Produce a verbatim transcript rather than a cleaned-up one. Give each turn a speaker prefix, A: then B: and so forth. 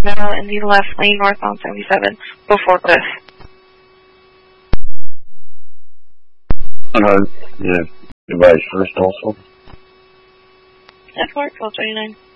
A: now in the left lane northbound seventy-seven before Cliff.
B: Uh, yeah, device first also.
A: That's Mark, twelve twenty-nine.